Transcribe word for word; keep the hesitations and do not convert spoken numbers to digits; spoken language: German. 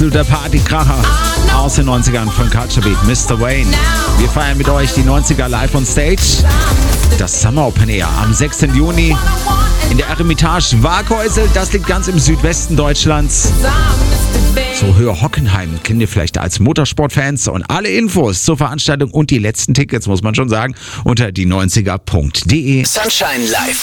absoluter Partykracher aus den neunzigern von Culture Beat, Mister Wayne. Wir feiern mit euch die neunziger live on stage. Das Summer Open Air am sechsten Juni in der Eremitage Waghäusel. Das liegt ganz im Südwesten Deutschlands. So Höhe Hockenheim kennt ihr vielleicht als Motorsportfans. Und alle Infos zur Veranstaltung und die letzten Tickets, muss man schon sagen, unter die neunziger punkt de. Sunshine Live.